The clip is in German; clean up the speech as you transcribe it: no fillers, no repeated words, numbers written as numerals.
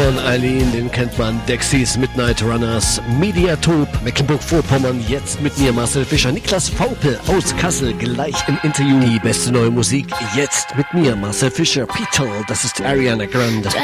von Eileen, den kennt man. Dexys Midnight Runners, Mediatop, Mecklenburg-Vorpommern, jetzt mit mir Marcel Fischer. Niklas Vaupel aus Kassel, gleich im Interview. Die beste neue Musik, jetzt mit mir Marcel Fischer. Petal, das ist Ariana Grande.